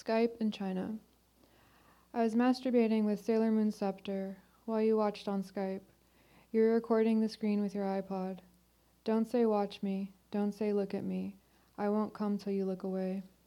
Skype in China. I was masturbating with Sailor Moon Scepter while you watched on Skype. You were recording the screen with your iPod. Don't say watch me. Don't say look at me. I won't come till you look away.